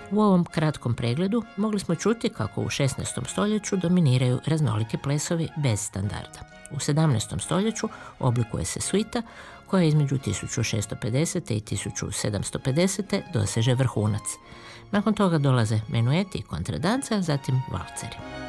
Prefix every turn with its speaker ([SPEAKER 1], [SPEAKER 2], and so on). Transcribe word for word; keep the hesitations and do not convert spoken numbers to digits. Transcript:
[SPEAKER 1] U ovom kratkom pregledu mogli smo čuti kako u šesnaestom stoljeću dominiraju raznoliki plesovi bez standarda. U sedamnaestom stoljeću oblikuje se suita koja između tisuću šesto pedeset. i tisuću sedamsto pedeset. doseže vrhunac. Nakon toga dolaze menueti i kontradanca, zatim valceri.